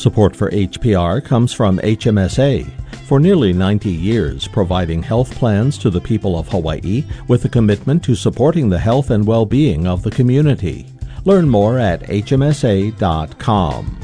Support for HPR comes from HMSA, for nearly 90 years providing health plans to the people of Hawaii with a commitment to supporting the health and well-being of the community. Learn more at hmsa.com.